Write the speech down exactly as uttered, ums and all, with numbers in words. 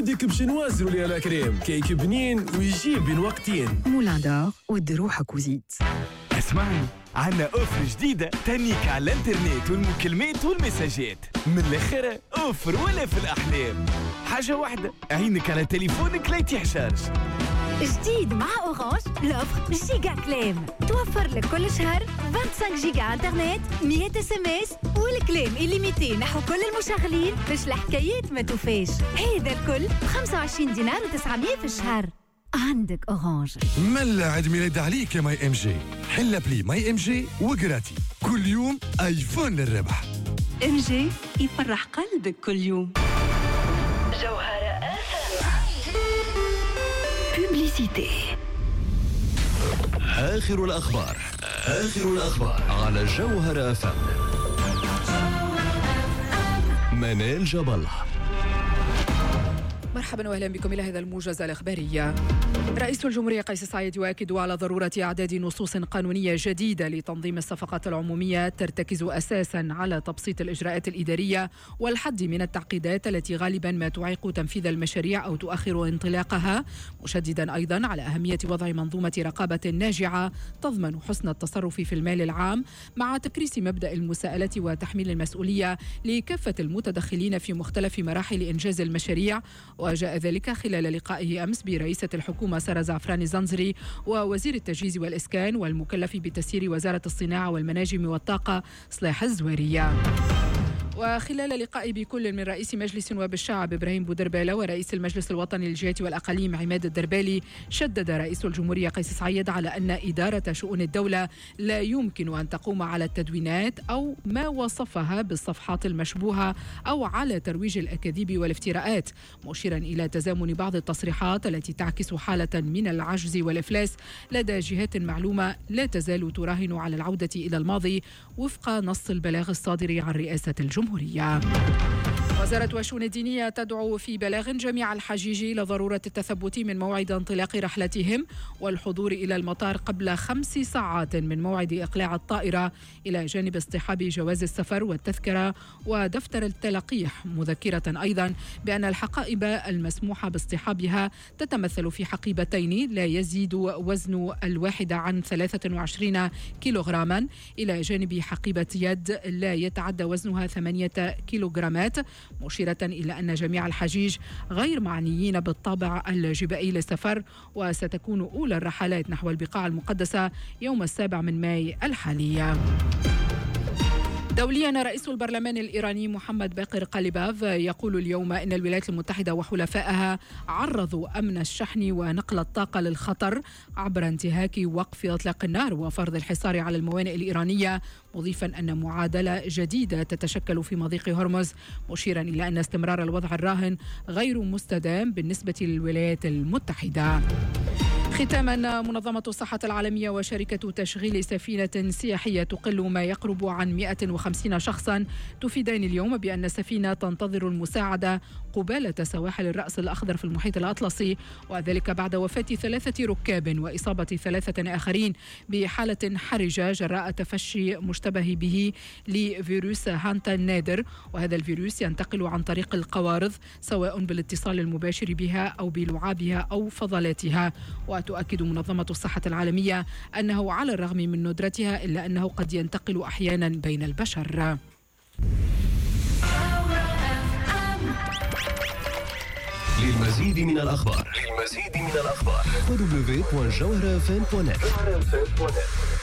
وديك باش نوازنوا لي على كريم كيك بنين ويجيب بين وقتين. مولان دور ودي روحك وزيد. اسمعني، عنا اوفر جديدة تانيك على الانترنت والمكالمات والمساجات. من الاخر اوفر ولا في الاحلام. حاجة واحدة، عينك على تليفونك لا يتحشرش. جديد مع أورانج لوفر جيجا كلام، توفر لك كل شهر خمسة وعشرين جيجا انترنت، مية اس ام اس والكلام إليميتي نحو كل المشغلين باش الحكايات ما توفاش. هذا الكل ب خمسة وعشرين دينار وتسعمية في الشهر. عندك أورانج. ملا عيد ميلاد عليك يا ماي ام جي. حل بلي ماي ام جي وقراتي كل يوم ايفون للربح. ام جي يفرح قلبك كل يوم. جوهرة بوبليسيتي. آخر الأخبار آخر الأخبار على جوهرة أف أم. منال جبل. مرحبا واهلا بكم الى هذا الموجز الاخباري. رئيس الجمهورية قيس سعيد يؤكد على ضرورة إعداد نصوص قانونية جديدة لتنظيم الصفقات العمومية ترتكز أساسا على تبسيط الإجراءات الإدارية والحد من التعقيدات التي غالبا ما تعيق تنفيذ المشاريع أو تؤخر انطلاقها، مشددا أيضا على أهمية وضع منظومة رقابة ناجعة تضمن حسن التصرف في المال العام مع تكريس مبدأ المساءلة وتحميل المسؤولية لكافة المتدخلين في مختلف مراحل إنجاز المشاريع. وجاء ذلك خلال لقائه أمس برئيسة الحكومة سارة زعفران الزنزري ووزير التجهيز والإسكان والمكلف بتسيير وزارة الصناعة والمناجم والطاقة صلاح الزويرية. وخلال لقاء بكل من رئيس مجلس نواب الشعب إبراهيم بودربالة ورئيس المجلس الوطني للجهات والأقاليم عماد الدربالي، شدد رئيس الجمهورية قيس سعيد على أن إدارة شؤون الدولة لا يمكن أن تقوم على التدوينات أو ما وصفها بالصفحات المشبوهة أو على ترويج الأكاذيب والافتراءات، مشيرا إلى تزامن بعض التصريحات التي تعكس حالة من العجز والإفلاس لدى جهات معلومة لا تزال تراهن على العودة إلى الماضي وفق نص البلاغ الصادر عن رئاسة الجمهورية. وزارة الشؤون الدينية تدعو في بلاغ جميع الحجيج إلى ضرورة التثبت من موعد انطلاق رحلتهم والحضور إلى المطار قبل خمس ساعات من موعد إقلاع الطائرة، إلى جانب اصطحاب جواز السفر والتذكرة ودفتر التلقيح، مذكرة أيضا بأن الحقائب المسموح باصطحابها تتمثل في حقيبتين لا يزيد وزن الواحدة عن ثلاثة وعشرين كيلوغراما، إلى جانب حقيبة يد لا يتعدى وزنها ثمانية كيلوغرامات، مشيرة إلى أن جميع الحجيج غير معنيين بالطابع الجبائي للسفر، وستكون أولى الرحلات نحو البقاع المقدسة يوم السابع من ماي الحالي. دوليا، رئيس البرلمان الإيراني محمد باقر قليباف يقول اليوم إن الولايات المتحدة وحلفائها عرضوا أمن الشحن ونقل الطاقة للخطر عبر انتهاك وقف إطلاق النار وفرض الحصار على الموانئ الإيرانية، مضيفا أن معادلة جديدة تتشكل في مضيق هرمز، مشيرا إلى أن استمرار الوضع الراهن غير مستدام بالنسبة للولايات المتحدة. ختاما، منظمة الصحة العالمية وشركة تشغيل سفينة سياحية تقل ما يقرب عن مئة وخمسين شخصا تفيدان اليوم بأن السفينة تنتظر المساعدة قبالة سواحل الرأس الأخضر في المحيط الأطلسي، وذلك بعد وفاة ثلاثة ركاب وإصابة ثلاثة آخرين بحالة حرجة جراء تفشي مشتبه به لفيروس هانتا النادر، وهذا الفيروس ينتقل عن طريق القوارض سواء بالاتصال المباشر بها أو بلعابها أو فضلاتها. وتؤكد منظمة الصحة العالمية أنه على الرغم من ندرتها إلا أنه قد ينتقل أحيانا بين البشر. للمزيد من الأخبار للمزيد من الأخبار دبليو دبليو دبليو دوت جوهرة اف ام دوت نت.